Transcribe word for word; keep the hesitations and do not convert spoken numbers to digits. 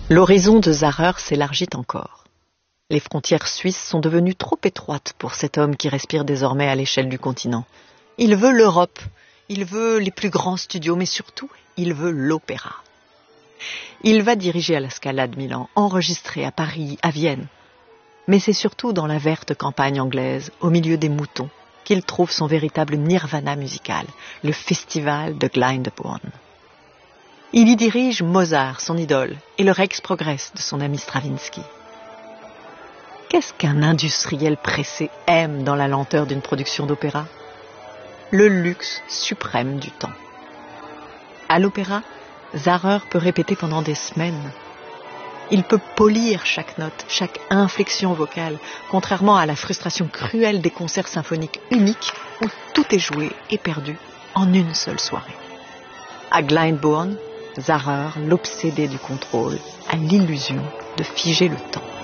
L'horizon de Zahrer s'élargit encore. Les frontières suisses sont devenues trop étroites pour cet homme qui respire désormais à l'échelle du continent. Il veut l'Europe, il veut les plus grands studios, mais surtout, il veut l'opéra. Il va diriger à la Scala de Milan, enregistrer à Paris, à Vienne. Mais c'est surtout dans la verte campagne anglaise, au milieu des moutons, qu'il trouve son véritable nirvana musical, le festival de Glyndebourne. Il y dirige Mozart, son idole, et le Rex Progress de son ami Stravinsky. Qu'est-ce qu'un industriel pressé aime dans la lenteur d'une production d'opéra? Le luxe suprême du temps. À l'opéra, Zahrer peut répéter pendant des semaines. Il peut polir chaque note, chaque inflexion vocale, contrairement à la frustration cruelle des concerts symphoniques uniques où tout est joué et perdu en une seule soirée. À Glyndebourne, Zahrer, l'obsédé du contrôle, a l'illusion de figer le temps.